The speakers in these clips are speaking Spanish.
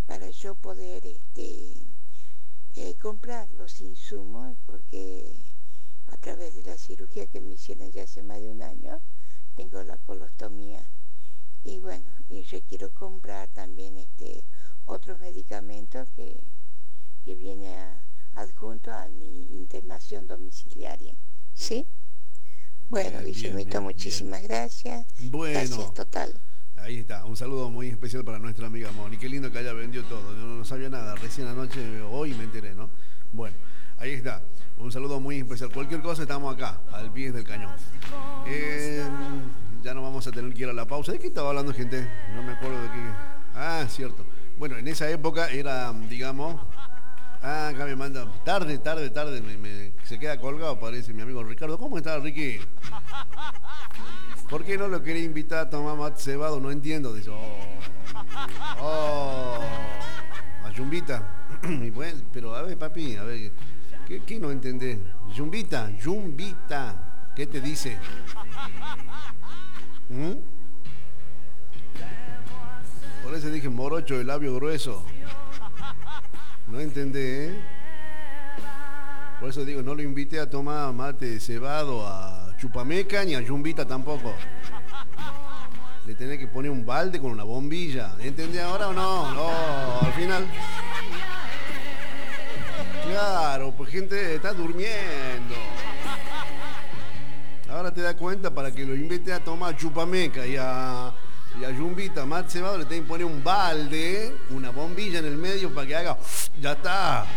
para yo poder comprar los insumos, porque a través de la cirugía que me hicieron ya hace más de un año, tengo la colostomía. Y bueno, y yo quiero comprar también otros medicamentos que viene adjunto a mi internación domiciliaria. ¿Sí? Bueno, Guillermito, muchísimas gracias. Bueno, gracias total. Ahí está, un saludo muy especial para nuestra amiga Moni. Qué lindo que haya vendido todo. Yo no sabía nada, recién anoche, hoy me enteré, ¿no? Bueno, ahí está. Un saludo muy especial. Cualquier cosa, estamos acá, al pie del cañón. Ya no vamos a tener que ir a la pausa. ¿De qué estaba hablando, gente? No me acuerdo de qué. Ah, cierto. Bueno, en esa época era, digamos... Ah, acá me manda... Tarde. Se queda colgado, parece mi amigo Ricardo. ¿Cómo está, Ricky? ¿Por qué no lo quería invitar a tomar mate cebado? No entiendo. Dice, a Yumbita. Bueno, pero a ver, papi, a ver, ¿qué no entendés? Yumbita, ¿qué te dice? Por eso dije morocho de labio grueso. No entendés, ¿eh? Por eso digo, no lo invité a tomar mate cebado a Chupameca ni a Yumbita tampoco. Le tenés que poner un balde con una bombilla. ¿Entendés ahora o no? No, al final. Claro, pues gente está durmiendo. Ahora te das cuenta, para que lo invite a tomar Chupameca y a Yumbita, mate cebado, le tenés que poner un balde, una bombilla en el medio para que haga. Ya está.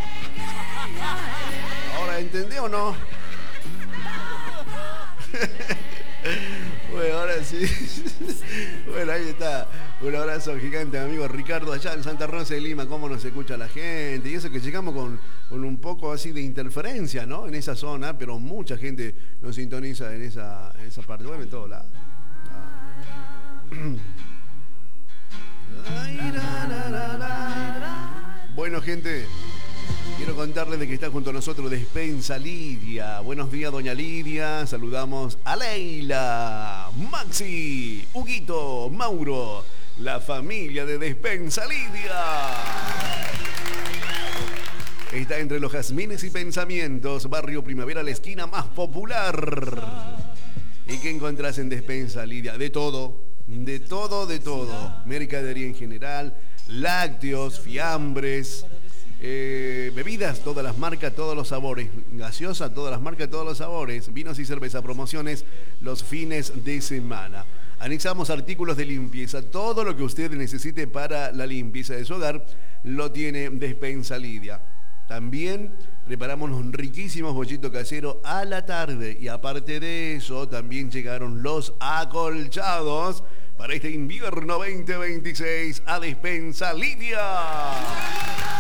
Ahora, ¿entendés o no? Bueno, ahora sí. Bueno, ahí está. Un abrazo gigante, amigo Ricardo, allá en Santa Rosa de Lima. Cómo nos escucha la gente. Y eso que llegamos con un poco así de interferencia, ¿no? En esa zona, pero mucha gente nos sintoniza en esa parte. Bueno, en todo lado. Bueno, gente, quiero contarles de que está junto a nosotros Despensa Lidia. Buenos días, doña Lidia. Saludamos a Leila, Maxi, Huguito, Mauro, la familia de Despensa Lidia. Está entre los jazmines y pensamientos, barrio Primavera, la esquina más popular. ¿Y qué encontrás en Despensa Lidia? De todo. Mercadería en general, lácteos, fiambres, bebidas, todas las marcas, todos los sabores. Gaseosa, todas las marcas, todos los sabores. Vinos y cerveza, promociones los fines de semana. Anexamos artículos de limpieza. Todo lo que usted necesite para la limpieza de su hogar lo tiene Despensa Lidia. También preparamos un riquísimos bollitos caseros a la tarde. Y aparte de eso, también llegaron los acolchados para este invierno 2026 a Despensa Lidia.